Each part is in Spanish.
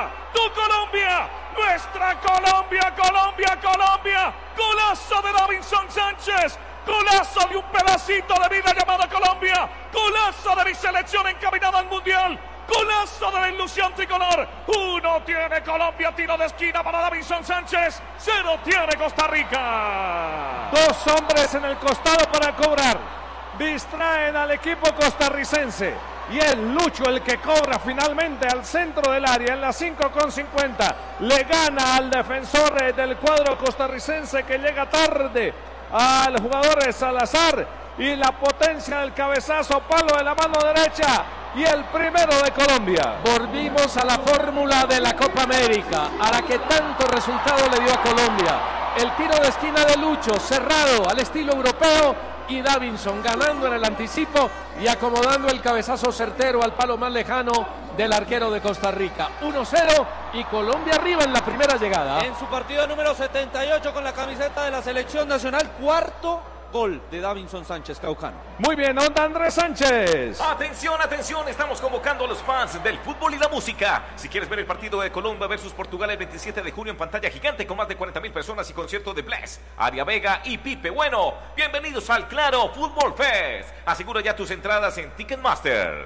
Colombia, tu Colombia, nuestra Colombia, Colombia, Colombia. Golazo de Davinson Sánchez. Golazo de un pedacito de vida llamado Colombia. Golazo de mi selección encaminada al Mundial. Golazo de la ilusión tricolor. 1 tiene Colombia, tiro de esquina para Davinson Sánchez. 0 tiene Costa Rica. 2 hombres en el costado para cobrar. Distraen al equipo costarricense. Y es Lucho el que cobra finalmente al centro del área en la 5:50. Le gana al defensor del cuadro costarricense que llega tarde al jugador de Salazar. Y la potencia del cabezazo, palo de la mano derecha. Y el primero de Colombia. Volvimos a la fórmula de la Copa América, a la que tanto resultado le dio a Colombia. El tiro de esquina de Lucho, cerrado al estilo europeo, y Davinson ganando en el anticipo y acomodando el cabezazo certero al palo más lejano del arquero de Costa Rica. 1-0 y Colombia arriba en la primera llegada. En su partido número 78 con la camiseta de la selección nacional, cuarto gol de Davinson Sánchez Caucano. Muy bien, onda Andrés Sánchez. Atención, atención, estamos convocando a los fans del fútbol y la música. Si quieres ver el partido de Colombia versus Portugal el 27 de junio en pantalla gigante con más de 40,000 personas y concierto de Bless, Aria Vega y Pipe Bueno, bienvenidos al Claro Fútbol Fest. Asegura ya tus entradas en Ticketmaster.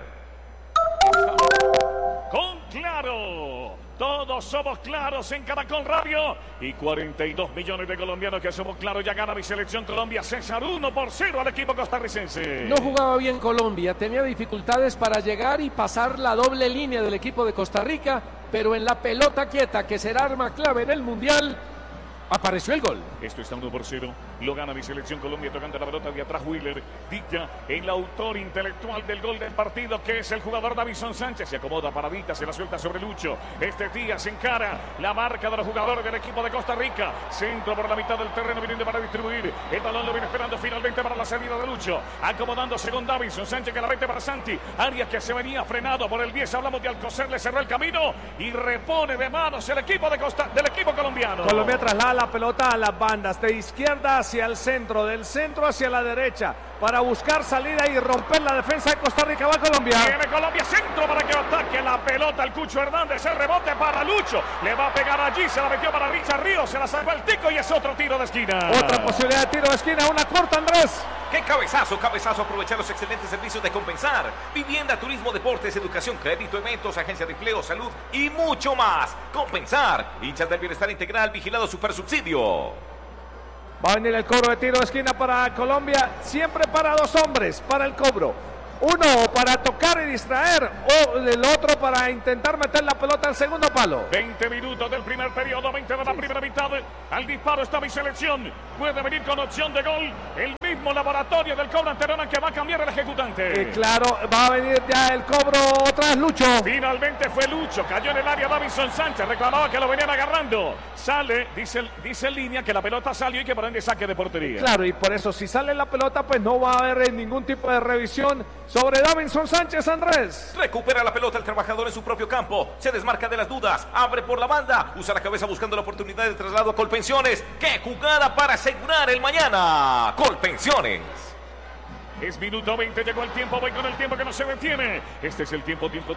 Con Claro, todos somos claros en Caracol Radio y 42 millones de colombianos que somos claros. Ya gana mi selección Colombia, César, 1-0 al equipo costarricense. No jugaba bien Colombia, tenía dificultades para llegar y pasar la doble línea del equipo de Costa Rica, pero en la pelota quieta, que será arma clave en el Mundial, apareció el gol. Esto está 1-0. Lo gana mi selección Colombia tocando la pelota de atrás. Wheeler Dilla, el autor intelectual del gol del partido, que es el jugador Davinson Sánchez. Se acomoda paradita, se la suelta sobre Lucho. Este día se encara la marca de los jugadores del equipo de Costa Rica. Centro por la mitad del terreno, viniendo para distribuir. El balón lo viene esperando finalmente para la salida de Lucho. Acomodándose con Davinson Sánchez, que la mete para Santi. Arias, que se venía frenado por el 10. Hablamos de Alcocer, le cerró el camino y repone de manos el equipo del equipo colombiano. Colombia traslada la pelota a las bandas, de izquierda hacia el centro, del centro hacia la derecha, para buscar salida y romper la defensa de Costa Rica. Va Colombia. Viene Colombia, centro para que ataque la pelota el Cucho Hernández. El rebote para Lucho. Le va a pegar allí, se la metió para Richard Ríos, se la sacó el Tico y es otro tiro de esquina. Otra posibilidad de tiro de esquina, una corta, Andrés. ¡Qué cabezazo! Cabezazo, aprovechar los excelentes servicios de Compensar. Vivienda, turismo, deportes, educación, crédito, eventos, agencia de empleo, salud y mucho más. Compensar, hinchas del bienestar integral, vigilado supersubsidio. Va a venir el cobro de tiro de esquina para Colombia, siempre para 2 hombres, para el cobro. Uno para tocar y distraer, o el otro para intentar meter la pelota al segundo palo. 20 minutos del primer periodo, 20 de la primera mitad. Al disparo está mi selección. Puede venir con opción de gol. El mismo laboratorio del cobro anterior que va a cambiar el ejecutante. Claro, va a venir ya el cobro otra vez Lucho. Finalmente fue Lucho, cayó en el área Davinson Sánchez, reclamaba que lo venían agarrando. Sale, dice en línea que la pelota salió y que por ende saque de portería. Claro, y por eso si sale la pelota pues no va a haber ningún tipo de revisión sobre Davinson Sánchez. Andrés. Recupera la pelota el trabajador en su propio campo. Se desmarca de las dudas. Abre por la banda. Usa la cabeza buscando la oportunidad de traslado a Colpensiones. ¡Qué jugada para asegurar el mañana! Colpensiones. Es minuto 20, llegó el tiempo, voy con el tiempo que no se detiene. Este es el tiempo de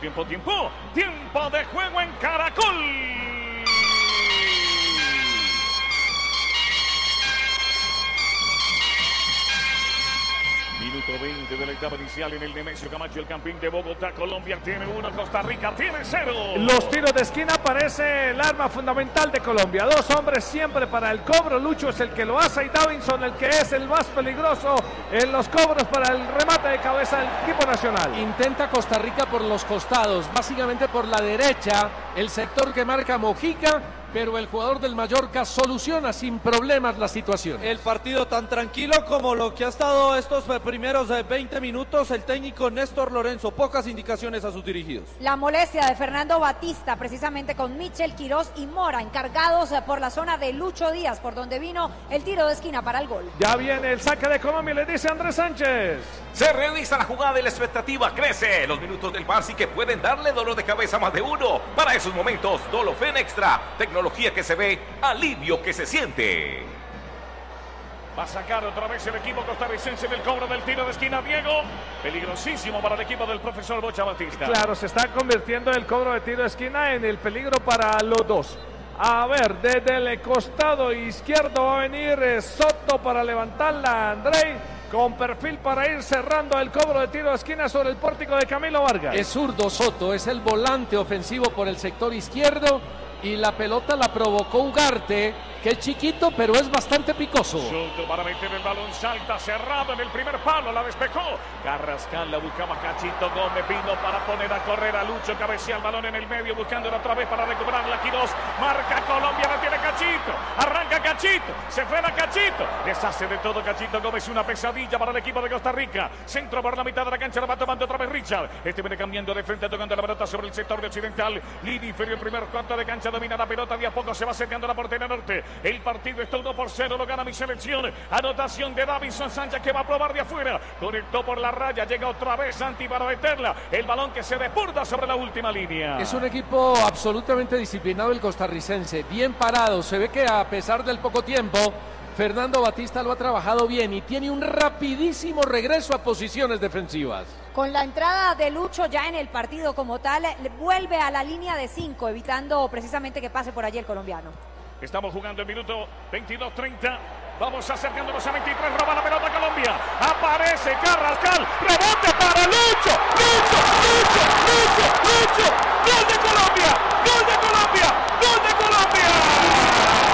juego en Caracol. Minuto 20 de la etapa inicial en el Nemesio Camacho, el campeón de Bogotá. Colombia tiene 1, Costa Rica tiene 0. Los tiros de esquina parece el arma fundamental de Colombia. 2 hombres siempre para el cobro. Lucho es el que lo hace y Davinson el que es el más peligroso en los cobros para el remate de cabeza del equipo nacional. Intenta Costa Rica por los costados, básicamente por la derecha, el sector que marca Mojica, pero el jugador del Mallorca soluciona sin problemas la situación. El partido tan tranquilo como lo que ha estado estos primeros 20 minutos, el técnico Néstor Lorenzo, pocas indicaciones a sus dirigidos. La molestia de Fernando Batista, precisamente con Michel Quirós y Mora, encargados por la zona de Lucho Díaz, por donde vino el tiro de esquina para el gol. Ya viene el saque de Colombia, le dice Andrés Sánchez. Se revisa la jugada y la expectativa crece. Los minutos del Barça que pueden darle dolor de cabeza a más de uno. Para esos momentos, Dolofen Extra. Tecnología que se ve, alivio que se siente. Va a sacar otra vez el equipo costarricense del cobro del tiro de esquina. Diego, peligrosísimo para el equipo del profesor Bocha Batista. Claro, se está convirtiendo el cobro de tiro de esquina en el peligro para los dos. A ver, desde el costado izquierdo va a venir Soto para levantarla. Andrei con perfil para ir cerrando el cobro de tiro de esquina sobre el pórtico de Camilo Vargas. Es zurdo Soto, es el volante ofensivo por el sector izquierdo y la pelota la provocó Ugarte, que es chiquito pero es bastante picoso. Soto para meter el balón, salta cerrado en el primer palo, la despejó. Carrascal la buscaba Cachito Gómez, vino para poner a correr a Lucho, cabecea el balón en el medio, buscándola otra vez para recuperarla. Quirós, marca Colombia, la tiene Cachito, arranca Cachito, se frena Cachito, deshace de todo Cachito Gómez, una pesadilla para el equipo de Costa Rica. Centro por la mitad de la cancha, la va tomando otra vez Richard. Este viene cambiando de frente, tocando la pelota sobre el sector de occidental. Línea inferior, primer cuarto de cancha, domina la pelota, de a poco se va acercando la portería norte. El partido está 1-0, lo gana mi selección. Anotación de Davinson Sánchez que va a probar de afuera. Conectó por la raya, llega otra vez Santi para meterla. El balón que se desborda sobre la última línea. Es un equipo absolutamente disciplinado el costarricense, bien parado. Se ve que a pesar del poco tiempo, Fernando Batista lo ha trabajado bien y tiene un rapidísimo regreso a posiciones defensivas. Con la entrada de Lucho ya en el partido como tal, vuelve a la línea de 5, evitando precisamente que pase por allí el colombiano. Estamos jugando el minuto 22-30. Vamos acercándonos a 23. Roba la pelota Colombia. Aparece Carrascal. Rebote para Lucho. ¡Gol de Colombia! ¡Gol